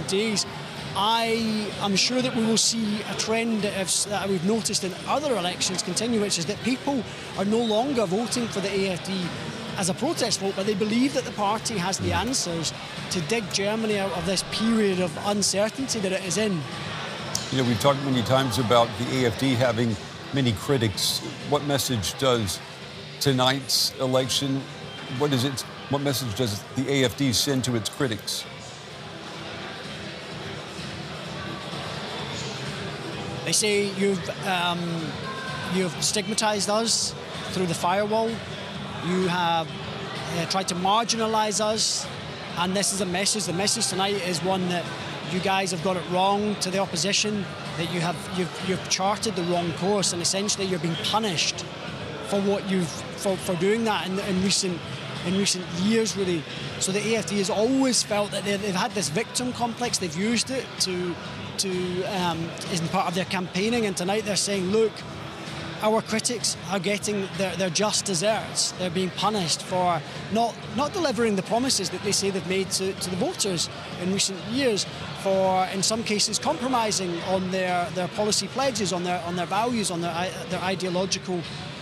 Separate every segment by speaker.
Speaker 1: recent days, I am sure that we will see a trend that we've noticed in other elections continue, which is that people are no longer voting for the AFD as a protest vote, but they believe that the party has the answers to dig Germany out of this period of uncertainty that it is in.
Speaker 2: You know, we've talked many times about the AFD having many critics. What message does tonight's election, what message does the AFD send to its critics?
Speaker 1: They say you've stigmatized us through the firewall. You have tried to marginalize us, and this is a message. The message tonight is one that you guys have got it wrong to the opposition, that you've charted the wrong course, and essentially you're being punished for what for doing that in recent years, really. So the AFD has always felt that they've had this victim complex. They've used it as part of their campaigning, and tonight they're saying, look, our critics are getting their just desserts. They're being punished for not delivering the promises that they say they've made to the voters in recent years, for in some cases compromising on their policy pledges, on their values, on their ideological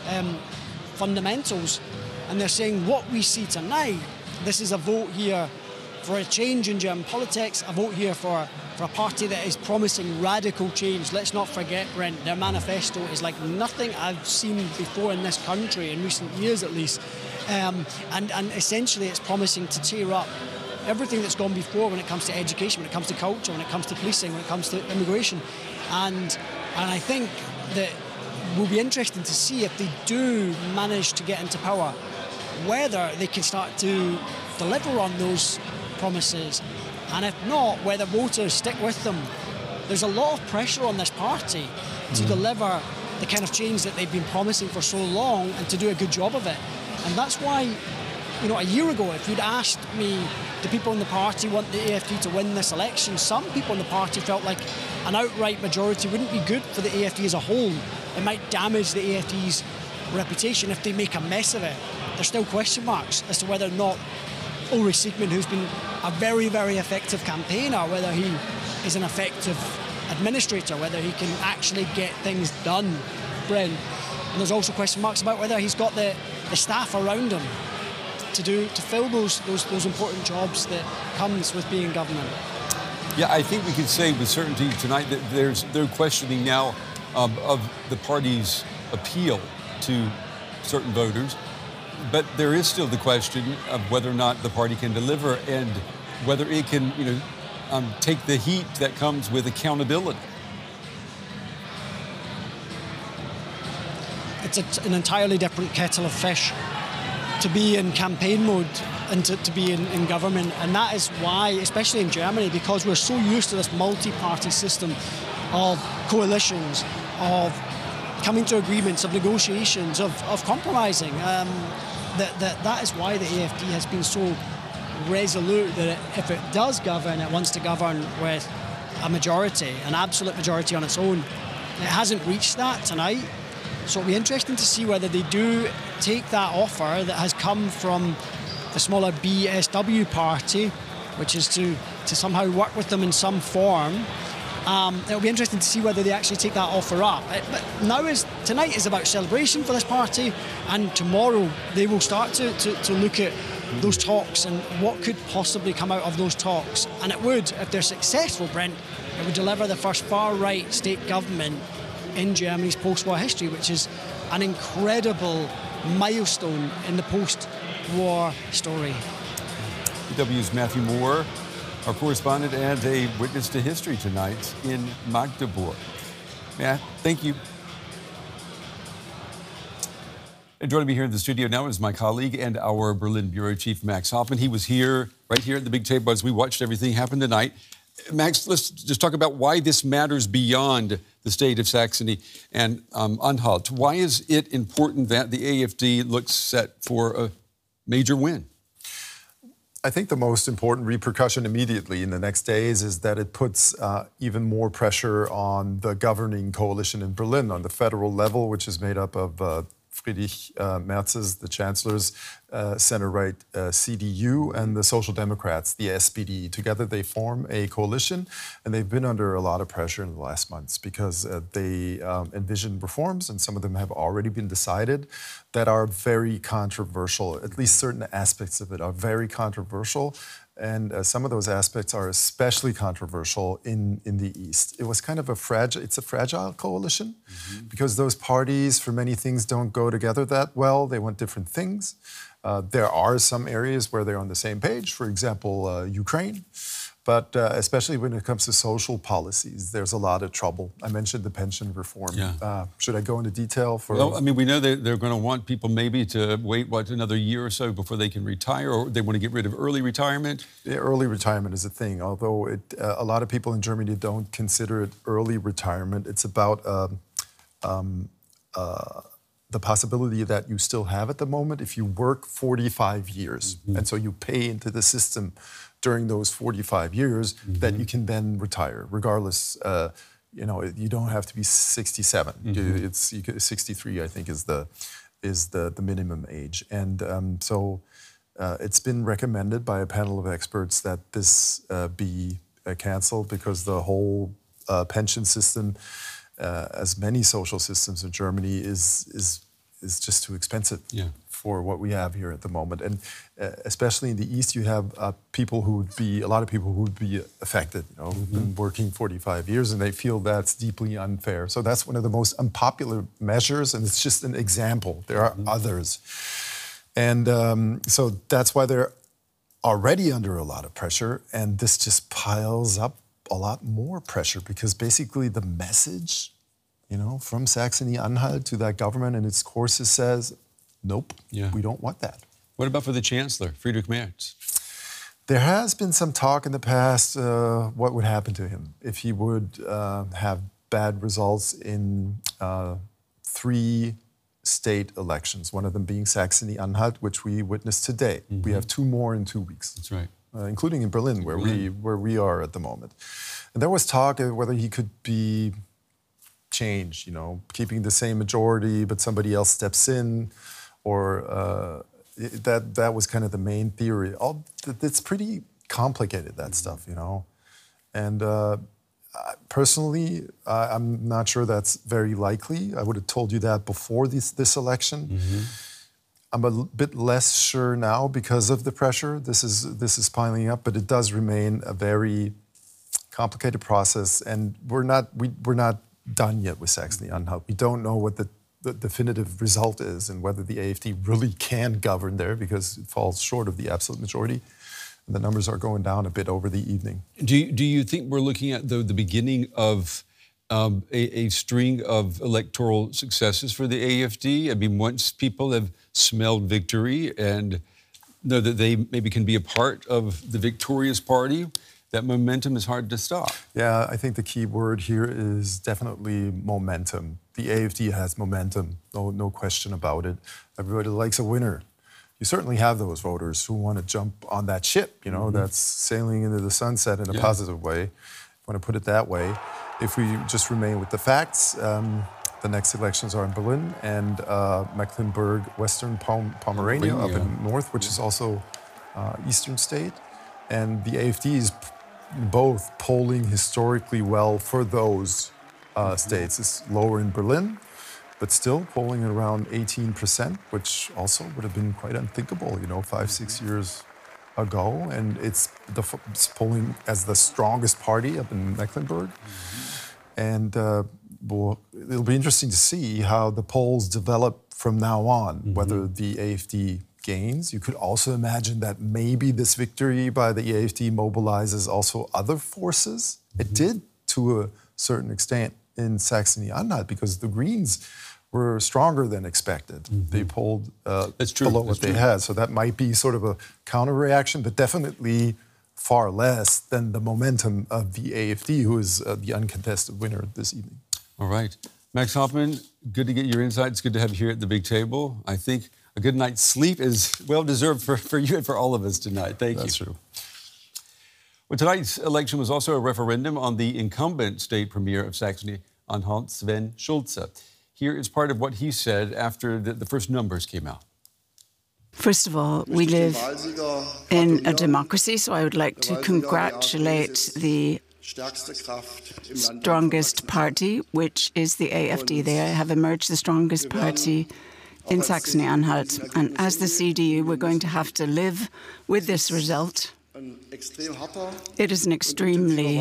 Speaker 1: fundamentals. And they're saying what we see tonight, this is a vote here for a change in German politics, a vote here for a party that is promising radical change. Let's not forget, Brent, their manifesto is like nothing I've seen before in this country, in recent years at least. And essentially it's promising to tear up everything that's gone before when it comes to education, when it comes to culture, when it comes to policing, when it comes to immigration. And I think that will be interesting to see if they do manage to get into power, whether they can start to deliver on those promises, and if not, whether voters stick with them. There's a lot of pressure on this party to deliver the kind of change that they've been promising for so long and to do a good job of it. And that's why, you know, a year ago, if you'd asked me, do people in the party want the AFD to win this election, some people in the party felt like an outright majority wouldn't be good for the AFD as a whole. It might damage the AFD's reputation if they make a mess of it. There's still question marks as to whether or not Ulrich Siegmund, who's been a very, very effective campaigner, whether he is an effective administrator, whether he can actually get things done, Brent. And there's also question marks about whether he's got the staff around him to fill those important jobs that comes with being in government.
Speaker 2: Yeah, I think we can say with certainty tonight that they're questioning now of the party's appeal to certain voters. But there is still the question of whether or not the party can deliver and whether it can, take the heat that comes with accountability.
Speaker 1: It's an entirely different kettle of fish to be in campaign mode and to be in government. And that is why, especially in Germany, because we're so used to this multi-party system of coalitions, of coming to agreements, of negotiations, of compromising. That is why the AFD has been so resolute that if it does govern, it wants to govern with a majority, an absolute majority on its own. It hasn't reached that tonight, so it'll be interesting to see whether they do take that offer that has come from the smaller BSW party, which is to somehow work with them in some form. It'll be interesting to see whether they actually take that offer up. But tonight is about celebration for this party, and tomorrow they will start to look at those talks and what could possibly come out of those talks. And it would, if they're successful, Brent, it would deliver the first far-right state government in Germany's post-war history, which is an incredible milestone in the post-war story.
Speaker 2: DW's Matthew Moore, our correspondent and a witness to history tonight in Magdeburg. Matt, thank you. And joining me here in the studio now is my colleague and our Berlin bureau chief, Max Hoffman. He was here, right here at the big table as we watched everything happen tonight. Max, let's just talk about why this matters beyond the state of Saxony and Anhalt. Why is it important that the AFD looks set for a major win?
Speaker 3: I think the most important repercussion immediately in the next days is that it puts even more pressure on the governing coalition in Berlin on the federal level, which is made up of Friedrich Merz's, the chancellor's center-right CDU, and the Social Democrats, the SPD. Together they form a coalition, and they've been under a lot of pressure in the last months because they envision reforms, and some of them have already been decided, that are very controversial. At least certain aspects of it are very controversial. And some of those aspects are especially controversial in the East. It was kind of it's a fragile coalition because those parties, for many things, don't go together that well. They want different things. There are some areas where they're on the same page, for example, Ukraine. But especially when it comes to social policies, there's a lot of trouble. I mentioned the pension reform.
Speaker 2: Yeah.
Speaker 3: Should I go into detail?
Speaker 2: Well, I mean, we know they're going to want people maybe to wait, another year or so before they can retire, or they want to get rid of early retirement?
Speaker 3: Yeah, early retirement is a thing, although a lot of people in Germany don't consider it early retirement. It's about the possibility that you still have at the moment if you work 45 years. And so you pay into the system during those 45 years that you can then retire, regardless. You don't have to be 67. It's 63, I think, is the minimum age. And so it's been recommended by a panel of experts that this be canceled because the whole pension system, as many social systems in Germany, is just too expensive for what we have here at the moment. And especially in the East, you have a lot of people who would be affected, who've been working 45 years, and they feel that's deeply unfair. So that's one of the most unpopular measures, and it's just an example. There are others. And so that's why they're already under a lot of pressure, and this just piles up a lot more pressure because basically the message from Saxony-Anhalt to that government and its courses says, nope, we don't want that.
Speaker 2: What about for the Chancellor, Friedrich Merz?
Speaker 3: There has been some talk in the past what would happen to him if he would have bad results in 3 state elections, one of them being Saxony-Anhalt, which we witnessed today. We have 2 more in 2 weeks.
Speaker 2: That's right.
Speaker 3: Including in Berlin, where we are at the moment. And there was talk of whether he could be changed, keeping the same majority, but somebody else steps in, or that was kind of the main theory. It's pretty complicated, that stuff, And personally, I'm not sure that's very likely. I would have told you that before this election. I'm a bit less sure now because of the pressure. This is piling up, but it does remain a very complicated process, and we're not done yet with Saxony-Anhalt. We don't know what the definitive result is and whether the AfD really can govern there because it falls short of the absolute majority. And the numbers are going down a bit over the evening.
Speaker 2: Do you think we're looking at the beginning of a string of electoral successes for the AfD? I mean, once people have smelled victory and know that they maybe can be a part of the victorious party, that momentum is hard to stop.
Speaker 3: Yeah, I think the key word here is definitely momentum. The AfD has momentum, no question about it. Everybody likes a winner. You certainly have those voters who want to jump on that ship, that's sailing into the sunset in a positive way. I want to put it that way. If we just remain with the facts, the next elections are in Berlin and Mecklenburg, Western Pomerania up in north, which is also eastern state. And the AfD is both polling historically well for those states. It's lower in Berlin, but still polling at around 18%, which also would have been quite unthinkable, 5-6 years ago. And it's polling as the strongest party up in Mecklenburg. And it'll be interesting to see how the polls develop from now on, whether the AfD gains. You could also imagine that maybe this victory by the AfD mobilizes also other forces. It did to a certain extent in Saxony-Anhalt because the Greens were stronger than expected. They polled below what they had. So that might be sort of a counter-reaction, but definitely far less than the momentum of the AfD, who is the uncontested winner this evening.
Speaker 2: All right. Max Hoffman, good to get your insights. Good to have you here at the big table. I think a good night's sleep is well-deserved for you and for all of us tonight. Thank you.
Speaker 3: That's true.
Speaker 2: Well, tonight's election was also a referendum on the incumbent state premier of Saxony-Anhalt, Sven Schulze. Here is part of what he said after the first numbers came out.
Speaker 4: First of all, we live in a democracy, so I would like to congratulate the strongest party, which is the AfD. They have emerged the strongest party in Saxony-Anhalt. And as the CDU, we're going to have to live with this result. It was an extremely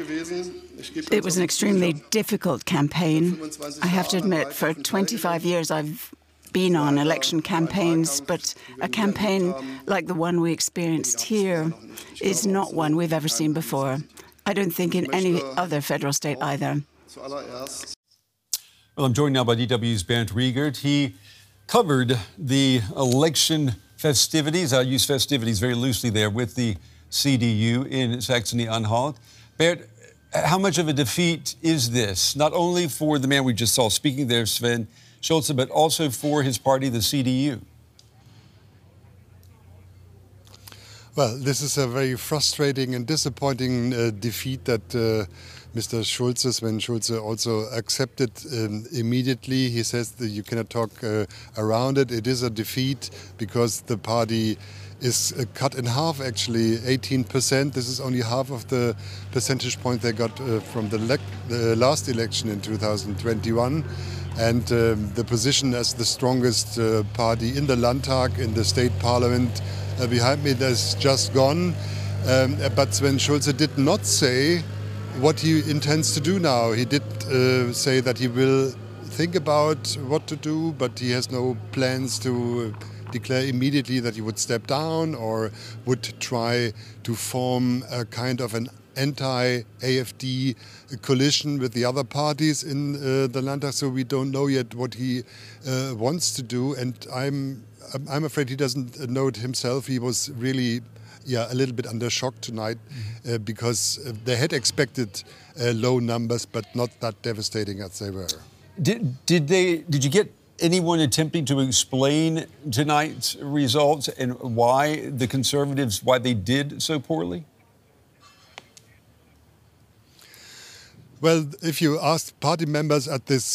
Speaker 4: difficult campaign. I have to admit, for 25 years I've been on election campaigns, but a campaign like the one we experienced here is not one we've ever seen before. I don't think in any other federal state either.
Speaker 2: Well, I'm joined now by DW's Bernd Riegert. He covered the election festivities. I use festivities very loosely there with the CDU in Saxony-Anhalt. Bernd, how much of a defeat is this, not only for the man we just saw speaking there, Sven Schulze, but also for his party, the CDU?
Speaker 5: Well, this is a very frustrating and disappointing defeat that Mr. Schulze, Sven Schulze, also accepted immediately. He says that you cannot talk around it. It is a defeat because the party is cut in half, actually, 18%. This is only half of the percentage point they got from the last election in 2021. And the position as the strongest party in the Landtag, in the state parliament, behind me, that's just gone. But Sven Schulze did not say what he intends to do now. He did say that he will think about what to do, but he has no plans to declare immediately that he would step down or would try to form a kind of an anti-AfD coalition with the other parties in the Landtag. So we don't know yet what he wants to do, and I'm afraid he doesn't know it himself. He was really, a little bit under shock tonight because they had expected low numbers, but not that devastating as they were.
Speaker 2: Did you get anyone attempting to explain tonight's results and why the Conservatives, why they did so poorly?
Speaker 5: Well, if you ask party members at this,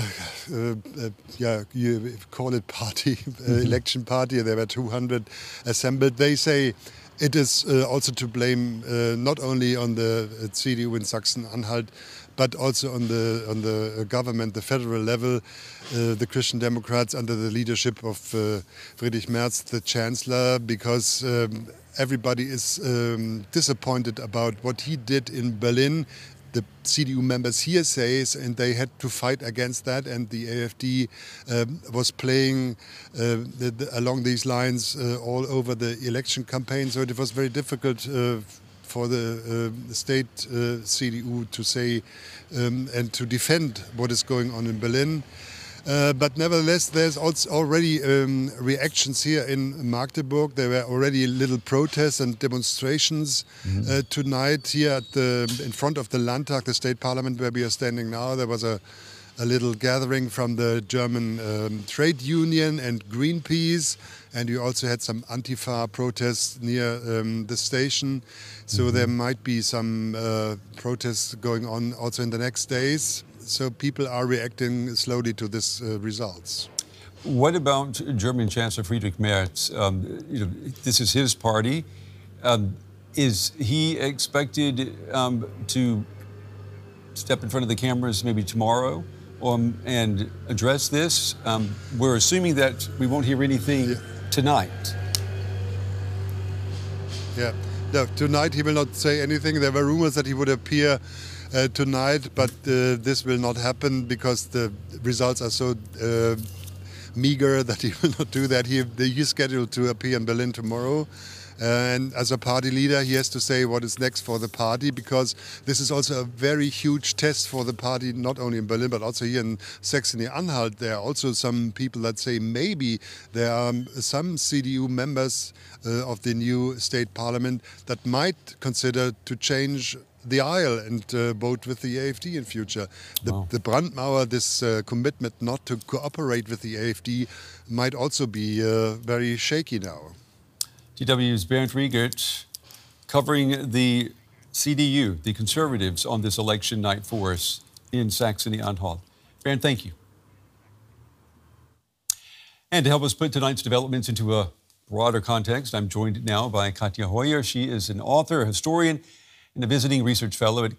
Speaker 5: you call it party, election party, there were 200 assembled, they say it is also to blame not only on the CDU in Sachsen-Anhalt, but also on the government, the federal level, the Christian Democrats under the leadership of Friedrich Merz, the chancellor, because everybody is disappointed about what he did in Berlin. The CDU members here says, and they had to fight against that, and the AfD was playing along these lines all over the election campaign. So it was very difficult for the state CDU to say and to defend what is going on in Berlin. But nevertheless, there's also already reactions here in Magdeburg. There were already little protests and demonstrations tonight here in front of the Landtag, the state parliament where we are standing now. There was a little gathering from the German trade union and Greenpeace, and you also had some Antifa protests near the station. So there might be some protests going on also in the next days. So people are reacting slowly to these results.
Speaker 2: What about German Chancellor Friedrich Merz? This is his party. Is he expected to step in front of the cameras maybe tomorrow and address this? We're assuming that we won't hear anything tonight. Yeah.
Speaker 5: No, tonight he will not say anything. There were rumors that he would appear tonight, but this will not happen because the results are so meager that he will not do that. He's scheduled to appear in Berlin tomorrow. And as a party leader, he has to say what is next for the party, because this is also a very huge test for the party, not only in Berlin, but also here in Saxony-Anhalt. There are also some people that say maybe there are some CDU members of the new state parliament that might consider to change the aisle and vote with the AfD in future. The Brandmauer, this commitment not to cooperate with the AfD, might also be very shaky now.
Speaker 2: DW's Bernd Riegert covering the CDU, the Conservatives, on this election night for us in Saxony-Anhalt. Bernd, thank you. And to help us put tonight's developments into a broader context, I'm joined now by Katja Hoyer. She is an author, a historian, and a visiting research fellow at